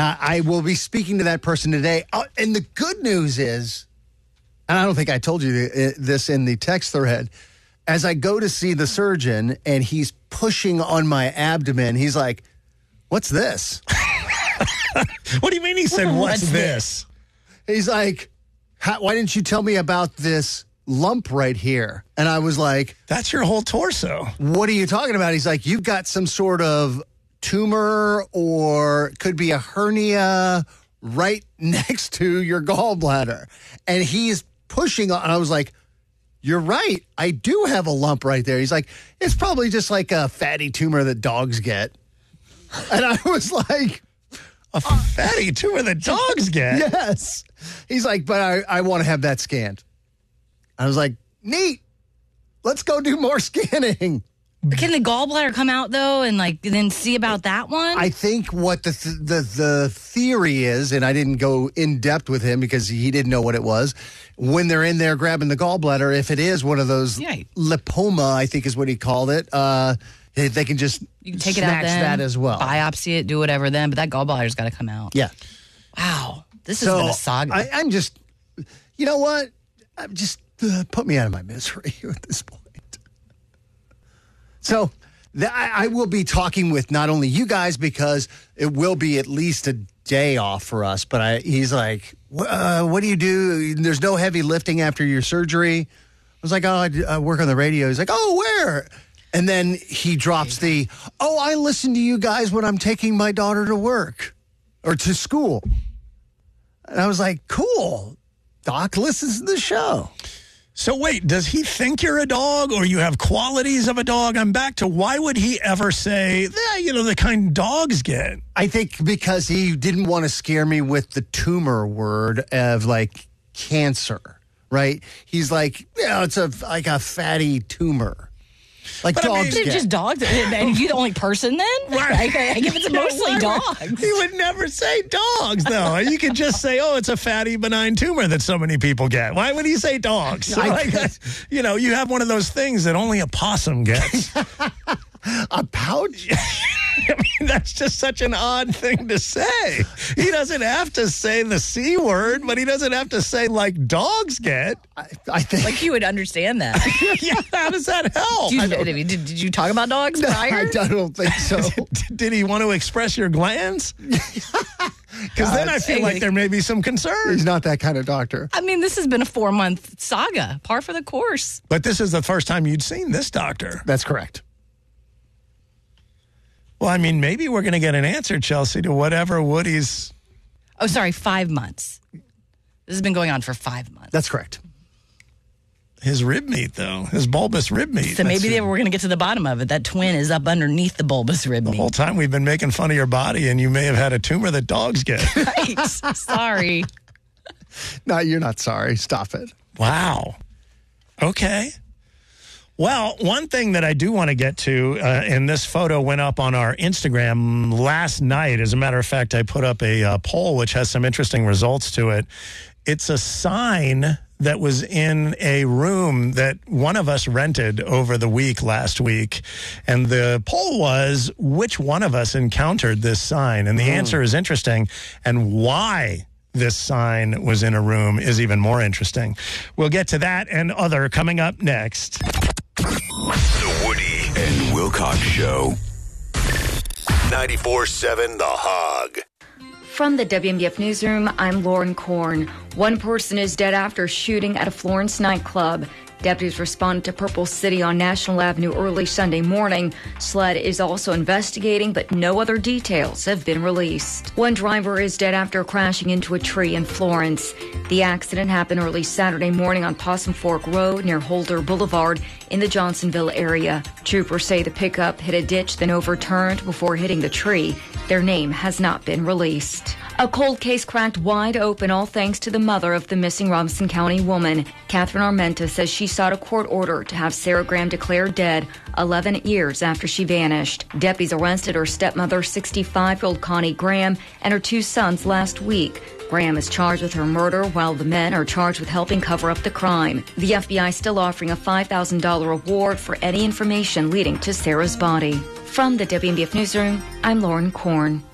I will be speaking to that person today. And the good news is, and I don't think I told you this in the text thread, as I go to see the surgeon and he's pushing on my abdomen, he's like, "What's this?" What do you mean he said, what's this? He's like, "Why didn't you tell me about this lump right here?" And I was like, "That's your whole torso." "What are you talking about?" He's like, "You've got some sort of tumor or could be a hernia right next to your gallbladder." And he's pushing on. And I was like, "You're right. I do have a lump right there." He's like, "It's probably just like a fatty tumor that dogs get." And I was like, "A fatty tumor that dogs get?" Yes. He's like, "But I want to have that scanned." I was like, "Neat. Let's go do more scanning." Can the gallbladder come out, though, and then see about that one? I think what the theory is, and I didn't go in depth with him because he didn't know what it was, when they're in there grabbing the gallbladder, if it is one of those lipoma, I think is what he called it, they can just you can take snatch it out then, that as well. Biopsy it, do whatever then, but that gallbladder's got to come out. Yeah. Wow. This has been a saga. I'm just, you know what? I'm just, put me out of my misery at this point. So I will be talking with not only you guys because it will be at least a day off for us, but he's like, what do you do? There's no heavy lifting after your surgery. I was like, "Oh, I work on the radio." He's like, "Oh, where?" And then he drops I listen to you guys when I'm taking my daughter to work or to school. And I was like, "Cool. Doc listens to the show." So wait, does he think you're a dog or you have qualities of a dog? I'm back to why would he ever say, the kind dogs get? I think because he didn't want to scare me with the tumor word of cancer, right? He's like, it's like a fatty tumor. Like dogs get. Just dogs. And you the only person then? Right. I give it's mostly dogs. He would never say dogs, though. You could just say, it's a fatty, benign tumor that so many people get. Why would he say dogs? You have one of those things that only a possum gets. A pouch? I mean, that's just such an odd thing to say. He doesn't have to say the C word, but he doesn't have to say like dogs get. I think. Like you would understand that. Yeah, how does that help? Did you talk about dogs prior? I don't think so. Did he want to express your glands? Because then I feel like there may be some concern. He's not that kind of doctor. I mean, this has been a 4-month saga, par for the course. But this is the first time you'd seen this doctor. That's correct. Well, I mean, maybe we're going to get an answer, Chelsea, to whatever Woody's... Oh, sorry, 5 months. This has been going on for 5 months. That's correct. His rib meat, though. His bulbous rib meat. So maybe we're going to get to the bottom of it. That twin is up underneath the bulbous rib meat. The whole time we've been making fun of your body, and you may have had a tumor that dogs get. Right. Sorry. No, you're not sorry. Stop it. Wow. Okay. Well, one thing that I do want to get to, and this photo went up on our Instagram last night. As a matter of fact, I put up a poll which has some interesting results to it. It's a sign that was in a room that one of us rented over the week last week. And the poll was, which one of us encountered this sign? And the answer is interesting. And why this sign was in a room is even more interesting. We'll get to that and other coming up next. The Woody and Wilcox Show. 94.7 The Hog. From the WMBF Newsroom, I'm Lauren Korn. One person is dead after shooting at a Florence nightclub. Deputies responded to Purple City on National Avenue early Sunday morning. SLED is also investigating, but no other details have been released. One driver is dead after crashing into a tree in Florence. The accident happened early Saturday morning on Possum Fork Road near Holder Boulevard in the Johnsonville area. Troopers say the pickup hit a ditch, then overturned before hitting the tree. Their name has not been released. A cold case cracked wide open, all thanks to the mother of the missing Robinson County woman. Catherine Armenta says she sought a court order to have Sarah Graham declared dead 11 years after she vanished. Deputies arrested her stepmother, 65-year-old Connie Graham, and her 2 sons last week. Graham is charged with her murder, while the men are charged with helping cover up the crime. The FBI is still offering a $5,000 reward for any information leading to Sarah's body. From the WMBF Newsroom, I'm Lauren Korn.